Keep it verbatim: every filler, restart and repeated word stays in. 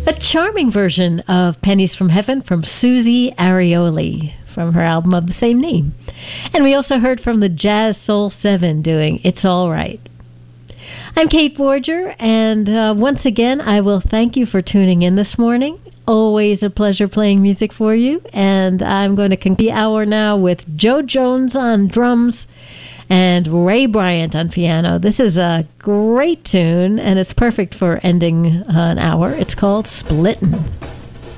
A charming version of Pennies from Heaven from Susie Arioli from her album of the same name. And we also heard from the Jazz Soul Seven doing It's All Right. I'm Kate Borger, and uh, once again, I will thank you for tuning in this morning. Always a pleasure playing music for you, and I'm going to conclude the hour now with Joe Jones on drums and Ray Bryant on piano. This is a great tune, and it's perfect for ending uh, an hour. It's called Splittin'.